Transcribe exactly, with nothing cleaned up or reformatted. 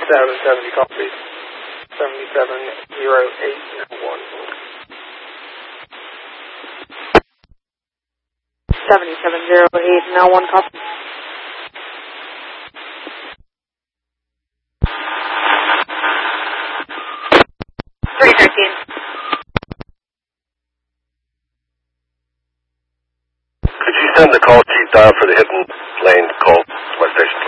seven seventy copy. seventy-seven zero eight one. seventy-seven zero eight now one copy. three thirteen. Could you send the call chief down for the hidden lane call to my station?